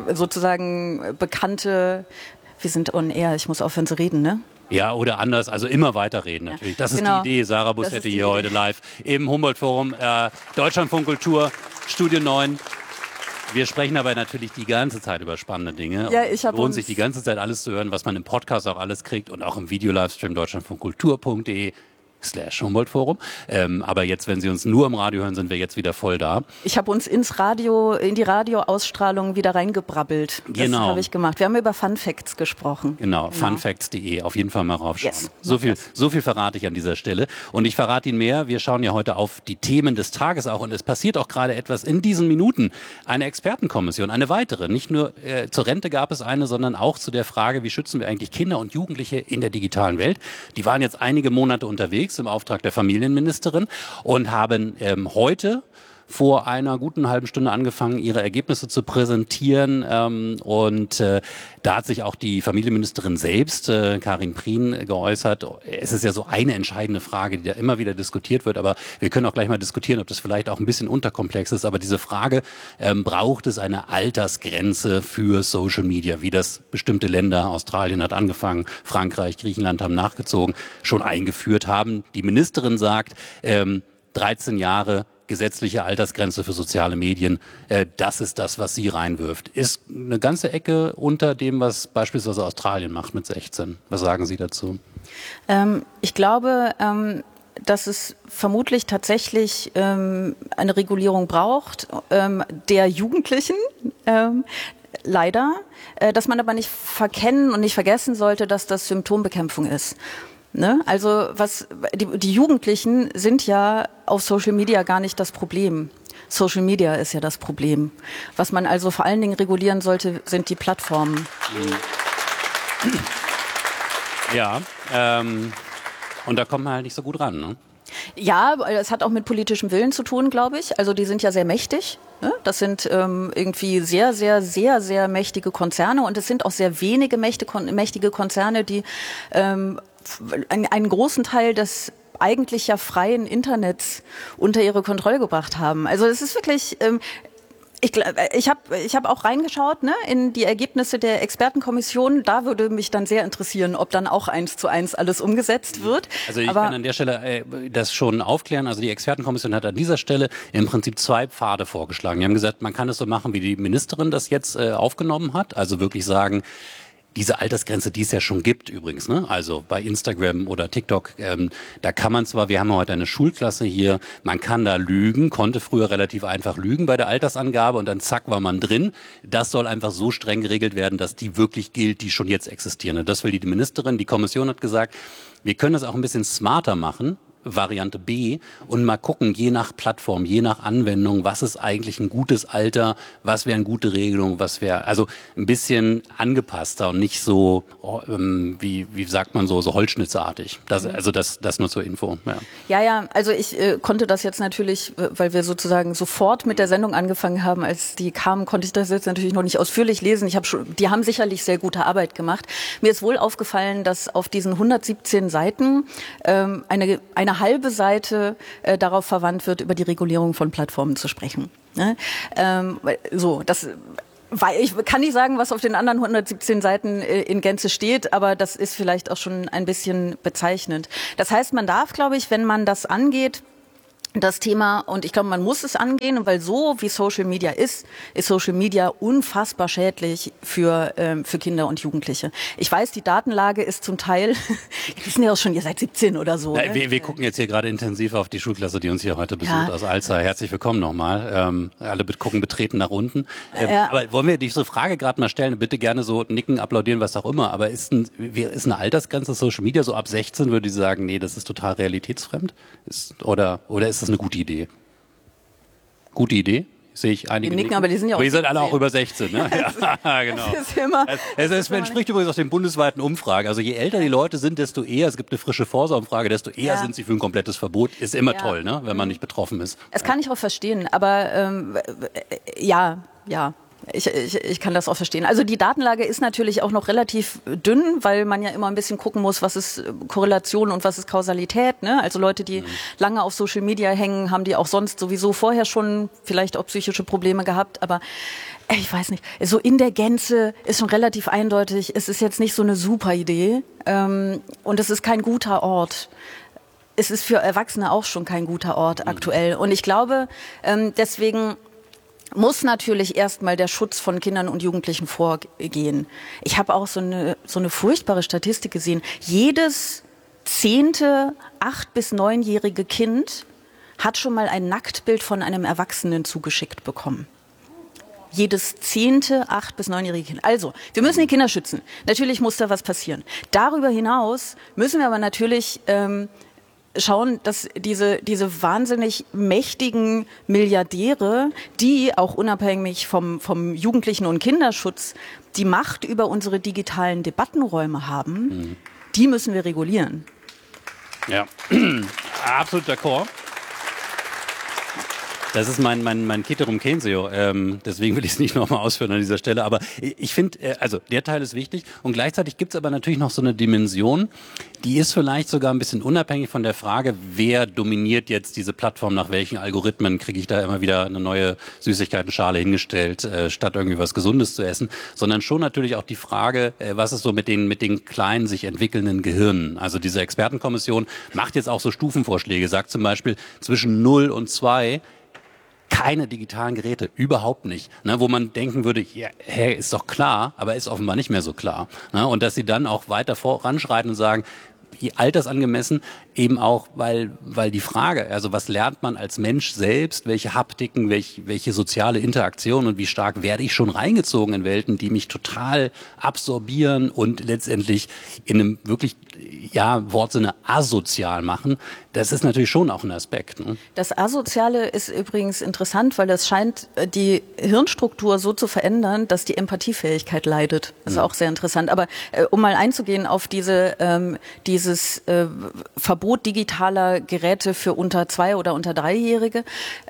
sozusagen bekannte, wir sind on air, ich muss aufhören zu reden, ne? Ja, oder anders, also immer weiterreden natürlich. Das ist die Idee. Sarah Bussetti hier heute live im Humboldt-Forum, Deutschlandfunk Kultur, Studio 9. Wir sprechen aber natürlich die ganze Zeit über spannende Dinge. Ja, lohnt sich die ganze Zeit alles zu hören, was man im Podcast auch alles kriegt und auch im Video-Livestream deutschlandfunkkultur.de/Humboldt-Forum. Aber jetzt, wenn Sie uns nur im Radio hören, sind wir jetzt wieder voll da. Ich habe uns in die Radioausstrahlung wieder reingebrabbelt. Das habe ich gemacht. Wir haben über Fun Facts gesprochen. Genau. Funfacts.de. Auf jeden Fall mal raufschauen. Yes. So viel verrate ich an dieser Stelle. Und ich verrate Ihnen mehr. Wir schauen ja heute auf die Themen des Tages auch. Und es passiert auch gerade etwas in diesen Minuten. Eine Expertenkommission, eine weitere. Nicht nur zur Rente gab es eine, sondern auch zu der Frage, wie schützen wir eigentlich Kinder und Jugendliche in der digitalen Welt. Die waren jetzt einige Monate unterwegs im Auftrag der Familienministerin und haben heute vor einer guten halben Stunde angefangen, ihre Ergebnisse zu präsentieren. Da hat sich auch die Familienministerin selbst, Karin Prien, geäußert. Es ist ja so eine entscheidende Frage, die da immer wieder diskutiert wird. Aber wir können auch gleich mal diskutieren, ob das vielleicht auch ein bisschen unterkomplex ist. Aber diese Frage, braucht es eine Altersgrenze für Social Media, wie das bestimmte Länder, Australien hat angefangen, Frankreich, Griechenland haben nachgezogen, schon eingeführt haben. Die Ministerin sagt, 13 Jahre gesetzliche Altersgrenze für soziale Medien, das ist das, was sie reinwirft. Ist eine ganze Ecke unter dem, was beispielsweise Australien macht mit 16. Was sagen Sie dazu? Ich glaube, dass es vermutlich tatsächlich eine Regulierung braucht der Jugendlichen, leider, dass man aber nicht verkennen und nicht vergessen sollte, dass das Symptombekämpfung ist. Ne? Also die Jugendlichen sind ja auf Social Media gar nicht das Problem. Social Media ist ja das Problem. Was man also vor allen Dingen regulieren sollte, sind die Plattformen. Ja, und da kommt man halt nicht so gut ran, ne? Ja, es hat auch mit politischem Willen zu tun, glaube ich. Also die sind ja sehr mächtig. Ne? Das sind irgendwie sehr, sehr, sehr, sehr mächtige Konzerne und es sind auch sehr wenige mächtige Konzerne, die einen großen Teil des eigentlich ja freien Internets unter ihre Kontrolle gebracht haben. Also es ist wirklich, ich hab auch reingeschaut, ne, in die Ergebnisse der Expertenkommission. Da würde mich dann sehr interessieren, ob dann auch 1:1 alles umgesetzt wird. Also ich kann an der Stelle das schon aufklären. Also die Expertenkommission hat an dieser Stelle im Prinzip 2 Pfade vorgeschlagen. Die haben gesagt, man kann es so machen, wie die Ministerin das jetzt aufgenommen hat. Also wirklich sagen, diese Altersgrenze, die es ja schon gibt übrigens, ne? Also bei Instagram oder TikTok, da kann man zwar, wir haben heute eine Schulklasse hier, man kann da lügen, konnte früher relativ einfach lügen bei der Altersangabe und dann zack war man drin. Das soll einfach so streng geregelt werden, dass die wirklich gilt, die schon jetzt existieren. Das will die Ministerin, die Kommission hat gesagt, wir können das auch ein bisschen smarter machen. Variante B und mal gucken, je nach Plattform, je nach Anwendung, was ist eigentlich ein gutes Alter, was wäre eine gute Regelung, was wäre, also ein bisschen angepasster und nicht so, wie sagt man so holzschnitzeartig. Das nur zur Info. Ja, also ich konnte das jetzt natürlich, weil wir sozusagen sofort mit der Sendung angefangen haben, als die kamen, konnte ich das jetzt natürlich noch nicht ausführlich lesen. Die haben sicherlich sehr gute Arbeit gemacht. Mir ist wohl aufgefallen, dass auf diesen 117 Seiten eine halbe Seite darauf verwandt wird, über die Regulierung von Plattformen zu sprechen. Ne? Ich kann nicht sagen, was auf den anderen 117 Seiten in Gänze steht, aber das ist vielleicht auch schon ein bisschen bezeichnend. Das heißt, man darf, glaube ich, wenn man das angeht, das Thema, und ich glaube, man muss es angehen, weil so wie Social Media ist Social Media unfassbar schädlich für Kinder und Jugendliche. Ich weiß, die Datenlage ist zum Teil, wir sind ja auch schon hier seit 17 oder so. Ja, wir gucken jetzt hier gerade intensiv auf die Schulklasse, die uns hier heute besucht aus Alzey. Herzlich willkommen nochmal. Alle gucken betreten nach unten. Aber wollen wir diese Frage gerade mal stellen? Bitte gerne so nicken, applaudieren, was auch immer. Aber ist eine Altersgrenze Social Media so ab 16, würde ich sagen, nee, das ist total realitätsfremd? Oder ist das eine gute Idee? Gute Idee? Sehe ich einige nicken, aber die sind ja auch aber ihr seid alle auch über 16, ne? Ja, genau. Es entspricht übrigens auch den bundesweiten Umfragen. Also je älter die Leute sind, desto eher, es gibt eine frische Forsa-Umfrage, desto eher sind sie für ein komplettes Verbot. Ist immer toll, ne? Wenn man nicht betroffen ist. Das kann ich auch verstehen, aber ja. Ich kann das auch verstehen. Also die Datenlage ist natürlich auch noch relativ dünn, weil man ja immer ein bisschen gucken muss, was ist Korrelation und was ist Kausalität. Ne? Also Leute, die lange auf Social Media hängen, haben die auch sonst sowieso vorher schon vielleicht auch psychische Probleme gehabt. Aber ich weiß nicht, so in der Gänze ist schon relativ eindeutig, es ist jetzt nicht so eine super Idee und es ist kein guter Ort. Es ist für Erwachsene auch schon kein guter Ort aktuell. Und ich glaube, deswegen muss natürlich erstmal der Schutz von Kindern und Jugendlichen vorgehen. Ich habe auch so eine furchtbare Statistik gesehen. Jedes 10. 8- bis 9-jährige Kind hat schon mal ein Nacktbild von einem Erwachsenen zugeschickt bekommen. Jedes 10., 8- bis 9-jährige Kind. Also, wir müssen die Kinder schützen. Natürlich muss da was passieren. Darüber hinaus müssen wir aber natürlich schauen, dass diese wahnsinnig mächtigen Milliardäre, die auch unabhängig vom Jugendlichen- und Kinderschutz die Macht über unsere digitalen Debattenräume haben, die müssen wir regulieren. Ja, absolut d'accord. Das ist mein Ceterum censeo, deswegen will ich es nicht nochmal ausführen an dieser Stelle, aber ich finde, also der Teil ist wichtig und gleichzeitig gibt es aber natürlich noch so eine Dimension, die ist vielleicht sogar ein bisschen unabhängig von der Frage, wer dominiert jetzt diese Plattform, nach welchen Algorithmen kriege ich da immer wieder eine neue Süßigkeitenschale hingestellt, statt irgendwie was Gesundes zu essen, sondern schon natürlich auch die Frage, was ist so mit den kleinen sich entwickelnden Gehirnen. Also diese Expertenkommission macht jetzt auch so Stufenvorschläge, sagt zum Beispiel zwischen 0 und 2 keine digitalen Geräte, überhaupt nicht. Ne, wo man denken würde, ja, hey, ist doch klar, aber ist offenbar nicht mehr so klar. Ne, und dass sie dann auch weiter voranschreiten und sagen, altersangemessen, eben auch, weil die Frage, also was lernt man als Mensch selbst, welche Haptiken, welche soziale Interaktion und wie stark werde ich schon reingezogen in Welten, die mich total absorbieren und letztendlich in einem wirklich, Wortsinne asozial machen, das ist natürlich schon auch ein Aspekt. Ne? Das Asoziale ist übrigens interessant, weil es scheint, die Hirnstruktur so zu verändern, dass die Empathiefähigkeit leidet. Das ist auch sehr interessant. Aber um mal einzugehen auf dieses Verbot digitaler Geräte für unter 2- oder unter 3-Jährige,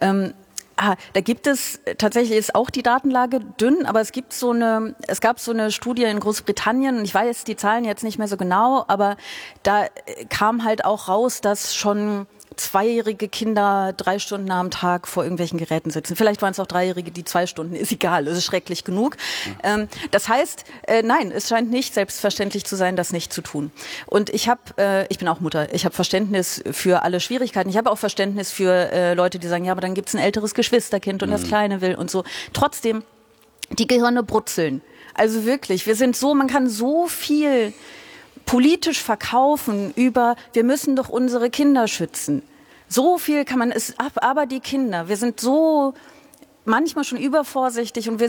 da gibt es, tatsächlich ist auch die Datenlage dünn, aber es gab so eine Studie in Großbritannien, ich weiß die Zahlen jetzt nicht mehr so genau, aber da kam halt auch raus, dass schon 2-jährige Kinder 3 Stunden am Tag vor irgendwelchen Geräten sitzen. Vielleicht waren es auch 3-jährige, die 2 Stunden, ist egal, es ist schrecklich genug. Das heißt, nein, es scheint nicht selbstverständlich zu sein, das nicht zu tun. Und ich bin auch Mutter, ich habe Verständnis für alle Schwierigkeiten. Ich habe auch Verständnis für Leute, die sagen, ja, aber dann gibt's ein älteres Geschwisterkind und das Kleine will und so. Trotzdem, die Gehirne brutzeln. Also wirklich, man kann so viel politisch verkaufen über, wir müssen doch unsere Kinder schützen. So viel kann man aber die Kinder, wir sind so manchmal schon übervorsichtig und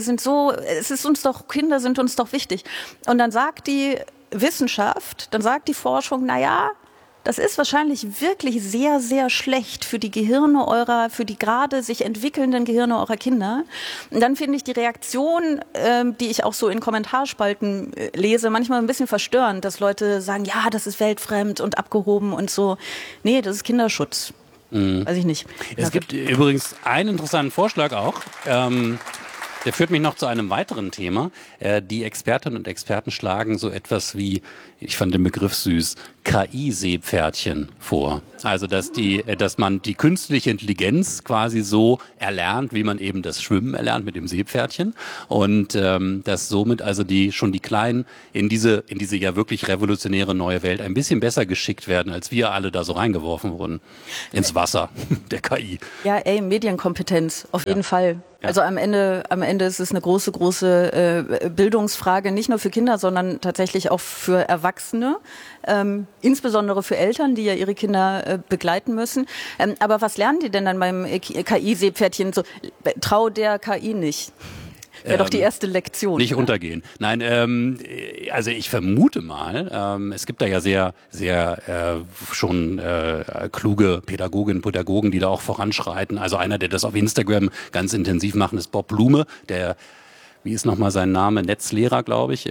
Kinder sind uns doch wichtig. Und dann sagt die Wissenschaft, dann sagt die Forschung, das ist wahrscheinlich wirklich sehr, sehr schlecht für die Gehirne für die gerade sich entwickelnden Gehirne eurer Kinder. Und dann finde ich die Reaktion, die ich auch so in Kommentarspalten lese, manchmal ein bisschen verstörend, dass Leute sagen, ja, das ist weltfremd und abgehoben und so. Nee, das ist Kinderschutz. Weiß ich nicht. Es gibt übrigens einen interessanten Vorschlag auch. Der führt mich noch zu einem weiteren Thema. Die Expertinnen und Experten schlagen so etwas wie, ich fand den Begriff süß, KI-Seepferdchen vor. Also dass man die künstliche Intelligenz quasi so erlernt, wie man eben das Schwimmen erlernt mit dem Seepferdchen. Und dass somit also die Kleinen in diese ja wirklich revolutionäre neue Welt ein bisschen besser geschickt werden, als wir alle da so reingeworfen wurden. Ins Wasser der KI. Ja, Medienkompetenz, auf jeden Fall. Also am Ende ist es eine große Bildungsfrage, nicht nur für Kinder, sondern tatsächlich auch für Erwachsene, insbesondere für Eltern, die ja ihre Kinder begleiten müssen. Aber was lernen die denn dann beim KI-Seepferdchen? So, trau der KI nicht. Wäre doch die erste Lektion. Nicht untergehen. Nein, also ich vermute mal, es gibt da ja sehr, sehr schon kluge Pädagoginnen und Pädagogen, die da auch voranschreiten. Also einer, der das auf Instagram ganz intensiv macht, ist Bob Blume, der wie ist nochmal sein Name, Netzlehrer, glaube ich,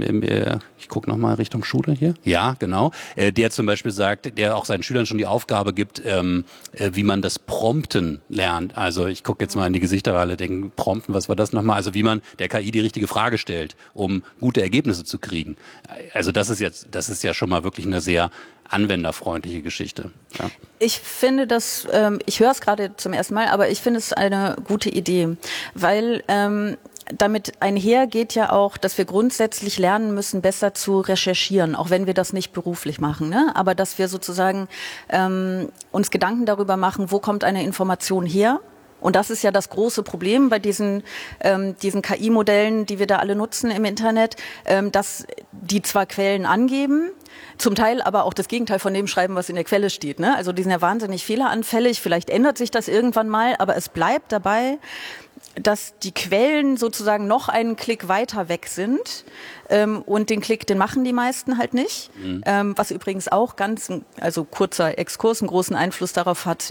ich gucke nochmal Richtung Schule hier. Ja, genau. Der zum Beispiel sagt, der auch seinen Schülern schon die Aufgabe gibt, wie man das Prompten lernt. Also ich gucke jetzt mal in die Gesichter, weil alle denken, Prompten, was war das nochmal? Also wie man der KI die richtige Frage stellt, um gute Ergebnisse zu kriegen. Also das ist ja schon mal wirklich eine sehr anwenderfreundliche Geschichte. Ja. Ich finde das, ich höre es gerade zum ersten Mal, aber ich finde es eine gute Idee, weil damit einhergeht ja auch, dass wir grundsätzlich lernen müssen, besser zu recherchieren, auch wenn wir das nicht beruflich machen, ne? Aber dass wir sozusagen uns Gedanken darüber machen, wo kommt eine Information her? Und das ist ja das große Problem bei diesen KI-Modellen, die wir da alle nutzen im Internet, dass die zwar Quellen angeben, zum Teil aber auch das Gegenteil von dem schreiben, was in der Quelle steht, ne? Also die sind ja wahnsinnig fehleranfällig, vielleicht ändert sich das irgendwann mal, aber es bleibt dabei, dass die Quellen sozusagen noch einen Klick weiter weg sind und den Klick, den machen die meisten halt nicht, was übrigens auch also kurzer Exkurs, einen großen Einfluss darauf hat,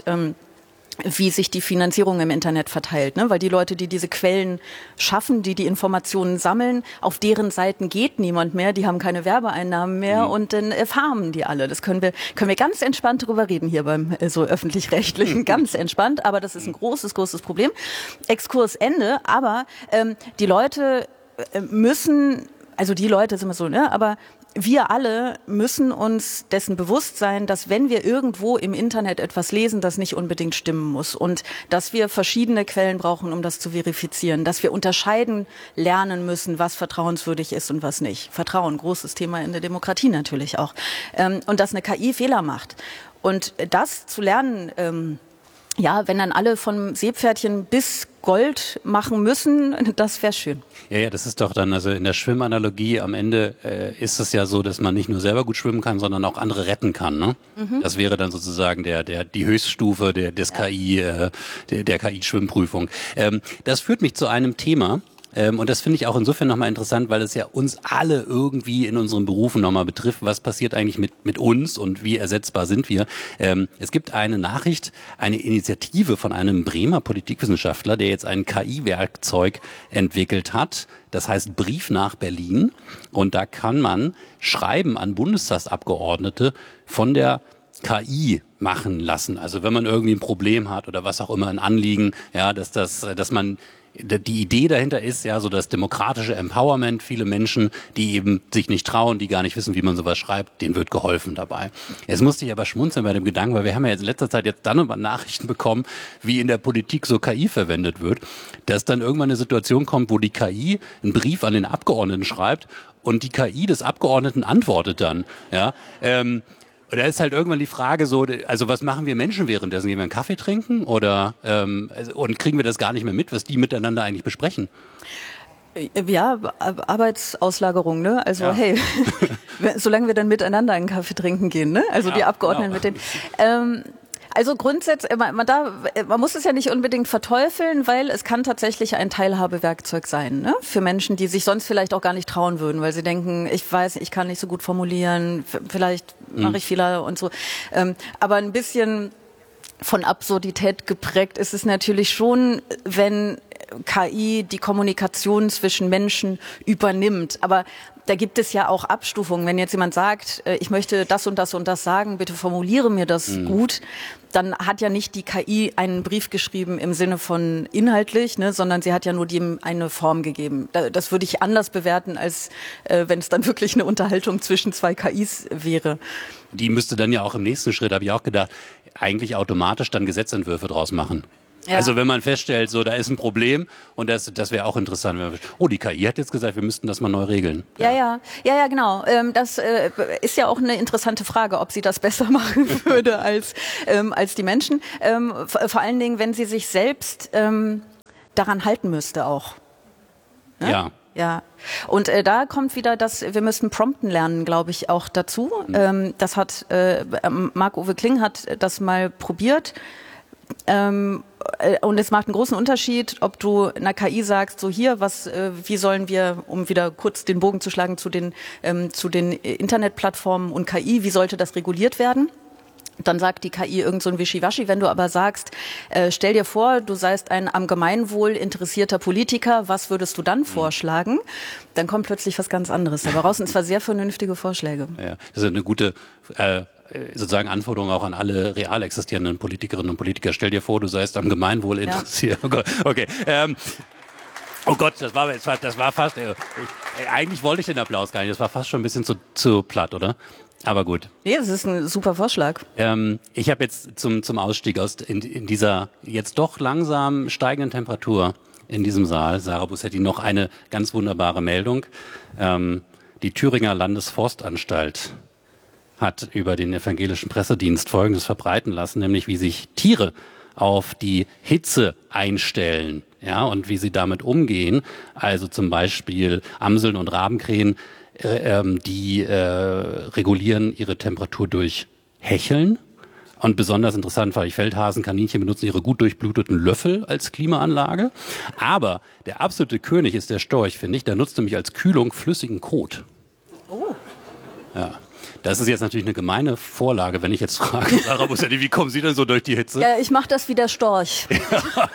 wie sich die Finanzierung im Internet verteilt, ne? Weil die Leute, die diese Quellen schaffen, die die Informationen sammeln, auf deren Seiten geht niemand mehr, die haben keine Werbeeinnahmen mehr und dann farmen die alle. Das können wir ganz entspannt drüber reden hier beim so öffentlich-rechtlichen, ganz entspannt, aber das ist ein großes Problem. Exkurs Ende, aber die Leute müssen, also die Leute sind immer so, ne? Aber wir alle müssen uns dessen bewusst sein, dass wenn wir irgendwo im Internet etwas lesen, das nicht unbedingt stimmen muss und dass wir verschiedene Quellen brauchen, um das zu verifizieren, dass wir unterscheiden lernen müssen, was vertrauenswürdig ist und was nicht. Vertrauen, großes Thema in der Demokratie natürlich auch. Und dass eine KI Fehler macht. Und das zu lernen, ja, wenn dann alle von Seepferdchen bis Gold machen müssen, das wäre schön. Ja, das ist doch dann, also in der Schwimmanalogie am Ende ist es ja so, dass man nicht nur selber gut schwimmen kann, sondern auch andere retten kann, ne? Das wäre dann sozusagen die Höchststufe der KI-Schwimmprüfung. Das führt mich zu einem Thema, und das finde ich auch insofern nochmal interessant, weil es ja uns alle irgendwie in unseren Berufen nochmal betrifft. Was passiert eigentlich mit uns und wie ersetzbar sind wir? Es gibt eine Nachricht, eine Initiative von einem Bremer Politikwissenschaftler, der jetzt ein KI-Werkzeug entwickelt hat. Das heißt Brief nach Berlin. Und da kann man Schreiben an Bundestagsabgeordnete von der KI machen lassen. Also wenn man irgendwie ein Problem hat oder was auch immer, ein Anliegen, ja, dass man die Idee dahinter ist ja so das demokratische Empowerment. Viele Menschen, die eben sich nicht trauen, die gar nicht wissen, wie man sowas schreibt, denen wird geholfen dabei. Jetzt musste ich aber schmunzeln bei dem Gedanken, weil wir haben ja jetzt in letzter Zeit jetzt dann und wann Nachrichten bekommen, wie in der Politik so KI verwendet wird, dass dann irgendwann eine Situation kommt, wo die KI einen Brief an den Abgeordneten schreibt und die KI des Abgeordneten antwortet dann, ja. Und da ist halt irgendwann die Frage so, also was machen wir Menschen währenddessen? Gehen wir einen Kaffee trinken oder und kriegen wir das gar nicht mehr mit, was die miteinander eigentlich besprechen? Ja, Arbeitsauslagerung, ne? Also ja. Hey, solange wir dann miteinander einen Kaffee trinken gehen, ne? Also ja, die Abgeordneten genau. Mit den also grundsätzlich, man muss es ja nicht unbedingt verteufeln, weil es kann tatsächlich ein Teilhabewerkzeug sein, ne? Für Menschen, die sich sonst vielleicht auch gar nicht trauen würden, weil sie denken, ich weiß, ich kann nicht so gut formulieren, vielleicht mache ich Fehler und so. Aber ein bisschen von Absurdität geprägt ist es natürlich schon, wenn KI die Kommunikation zwischen Menschen übernimmt. Aber da gibt es ja auch Abstufungen. Wenn jetzt jemand sagt, ich möchte das und das und das sagen, bitte formuliere mir das gut, dann hat ja nicht die KI einen Brief geschrieben im Sinne von inhaltlich, ne, sondern sie hat ja nur dem eine Form gegeben. Das würde ich anders bewerten, als wenn es dann wirklich eine Unterhaltung zwischen zwei KIs wäre. Die müsste dann ja auch im nächsten Schritt, habe ich auch gedacht, eigentlich automatisch dann Gesetzentwürfe draus machen. Ja. Also wenn man feststellt, so da ist ein Problem und das wäre auch interessant, wenn man, die KI hat jetzt gesagt, wir müssten das mal neu regeln. Ja, genau. Das ist ja auch eine interessante Frage, ob sie das besser machen würde als die Menschen. Vor allen Dingen, wenn sie sich selbst daran halten müsste auch. Ne? Ja. Ja, und da kommt wieder wir müssen prompten lernen, glaube ich, auch dazu. Das hat Marc-Uwe Kling hat das mal probiert. Und es macht einen großen Unterschied, ob du einer KI sagst, so hier, wie sollen wir, um wieder kurz den Bogen zu schlagen zu den Internetplattformen und KI, wie sollte das reguliert werden? Dann sagt die KI irgend so ein Wischiwaschi. Wenn du aber sagst, stell dir vor, du seist ein am Gemeinwohl interessierter Politiker, was würdest du dann vorschlagen? Dann kommt plötzlich was ganz anderes dabei raus. Und zwar sehr vernünftige Vorschläge. Ja, das ist eine gute sozusagen Anforderung auch an alle real existierenden Politikerinnen und Politiker. Stell dir vor, du seist am Gemeinwohl interessiert. Ja. Okay. Oh Gott, das war fast. Eigentlich wollte ich den Applaus gar nicht. Das war fast schon ein bisschen zu platt, oder? Aber gut. Nee, das ist ein super Vorschlag. Ich habe jetzt zum Ausstieg in dieser jetzt doch langsam steigenden Temperatur in diesem Saal, Sarah Bussetti, noch eine ganz wunderbare Meldung. Die Thüringer Landesforstanstalt hat über den evangelischen Pressedienst Folgendes verbreiten lassen, nämlich wie sich Tiere auf die Hitze einstellen, ja, und wie sie damit umgehen. Also zum Beispiel Amseln und Rabenkrähen, die regulieren ihre Temperatur durch Hecheln. Und besonders interessant fand ich, Feldhasen, Kaninchen benutzen ihre gut durchbluteten Löffel als Klimaanlage. Aber der absolute König ist der Storch, finde ich. Der nutzt nämlich als Kühlung flüssigen Kot. Oh. Ja. Das ist jetzt natürlich eine gemeine Vorlage, wenn ich jetzt frage, Sarah Bussetti, wie kommen Sie denn so durch die Hitze? Ja, ich mache das wie der Storch. Ich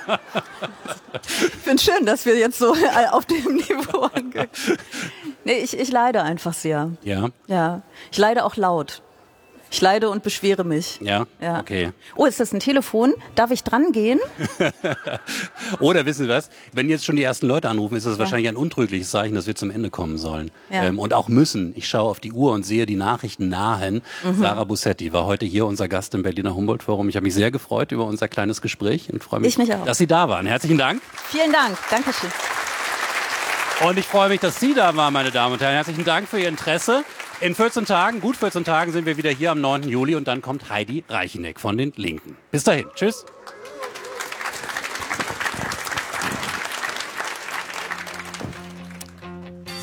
finde schön, dass wir jetzt so auf dem Niveau angehen. Nee, ich leide einfach sehr. Ja? Ja. Ich leide auch laut. Ich leide und beschwere mich. Ja? Okay. Oh, ist das ein Telefon? Darf ich dran gehen? Oder wissen Sie was? Wenn jetzt schon die ersten Leute anrufen, ist das wahrscheinlich ein untrügliches Zeichen, dass wir zum Ende kommen sollen. Ja. Und auch müssen. Ich schaue auf die Uhr und sehe die Nachrichten nahen. Sarah Bussetti war heute hier unser Gast im Berliner Humboldt-Forum. Ich habe mich sehr gefreut über unser kleines Gespräch und freue mich, dass Sie da waren. Herzlichen Dank. Vielen Dank. Dankeschön. Und ich freue mich, dass Sie da waren, meine Damen und Herren. Herzlichen Dank für Ihr Interesse. In 14 Tagen, gut 14 Tagen, sind wir wieder hier am 9. Juli und dann kommt Heidi Reicheneck von den Linken. Bis dahin. Tschüss.